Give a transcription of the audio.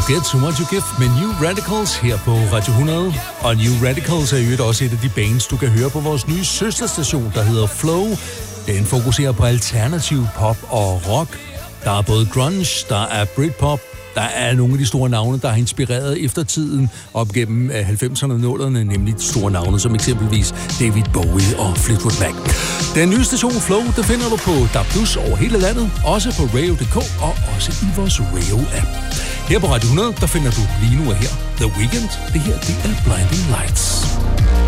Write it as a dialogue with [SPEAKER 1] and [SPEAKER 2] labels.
[SPEAKER 1] Get To What You Give med New Radicals her på Radio 100. Og New Radicals er jo også et af de bands, du kan høre på vores nye søsterstation, der hedder Flow. Den fokuserer på alternativ pop og rock. Der er både grunge, der er Britpop, der er nogle af de store navne, der har inspireret eftertiden op gennem 90'erne og 00'erne, nemlig store navne som eksempelvis David Bowie og Fleetwood Mac. Den nye station Flow, der finder du på DAB+ over hele landet, også på radio.dk og også i vores Radio-app. Her på Radio 100, der finder du lige nu her The Weeknd. Det her, det er Blinding Lights.